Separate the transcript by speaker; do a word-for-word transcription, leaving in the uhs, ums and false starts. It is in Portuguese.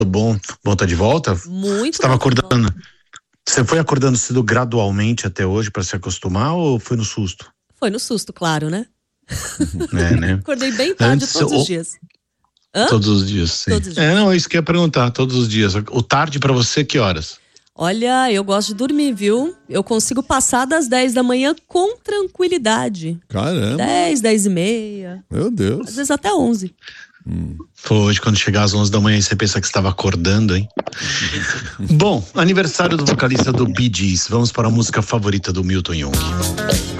Speaker 1: bom? Bom tá de volta?
Speaker 2: Muito.
Speaker 1: Você tava acordando. Você foi acordando cedo gradualmente até hoje pra se acostumar ou foi no susto?
Speaker 2: Foi no susto, claro, né?
Speaker 1: É, né?
Speaker 2: Acordei bem tarde
Speaker 1: Antes,
Speaker 2: todos
Speaker 1: o...
Speaker 2: os dias. Hã?
Speaker 1: Todos os dias, sim.
Speaker 2: Todos os dias.
Speaker 1: É, não, é isso que eu ia perguntar, todos os dias. O tarde pra você, que horas?
Speaker 2: Olha, eu gosto de dormir, viu? Eu consigo passar das dez da manhã com tranquilidade.
Speaker 3: Caramba.
Speaker 2: dez, dez e meia.
Speaker 3: Meu Deus.
Speaker 2: Às vezes até onze.
Speaker 1: Hum. Foi hoje, quando chegar às onze da manhã, você pensa que estava acordando, hein? Bom, aniversário do vocalista do Bee Gees. Vamos para a música favorita do Milton Jung.